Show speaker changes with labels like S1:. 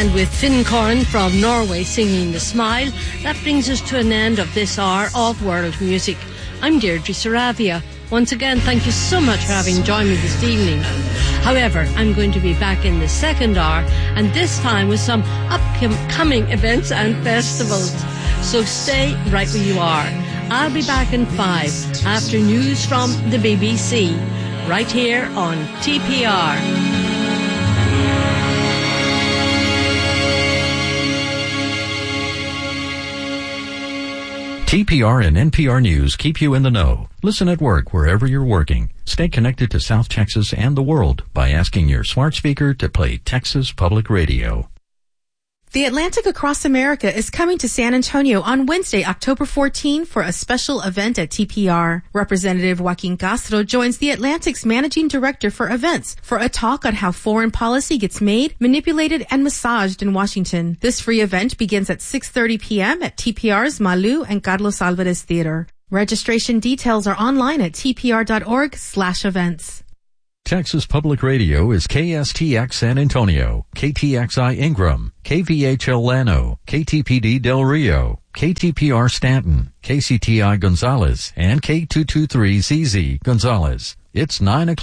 S1: And with Finn Corrin from Norway singing The Smile, that brings us to an end of this hour of World Music. I'm Deirdre Saravia. Once again, thank you so much for having joined me this evening. However, I'm going to be back in the second hour, and this time with some upcoming events and festivals. So stay right where you are. I'll be back in 5 after news from the BBC, right here on TPR.
S2: TPR and NPR News keep you in the know. Listen at work wherever you're working. Stay connected to South Texas and the world by asking your smart speaker to play Texas Public Radio.
S3: The Atlantic Across America is coming to San Antonio on Wednesday, October 14 for a special event at TPR. Representative Joaquin Castro joins the Atlantic's managing director for events for a talk on how foreign policy gets made, manipulated, and massaged in Washington. This free event begins at 6:30 p.m. at TPR's Malou and Carlos Alvarez Theater. Registration details are online at tpr.org/events.
S2: Texas Public Radio is KSTX San Antonio, KTXI Ingram, KVHL Llano, KTPD Del Rio, KTPR Stanton, KCTI Gonzales, and K223ZZ Gonzales. It's 9 o'clock.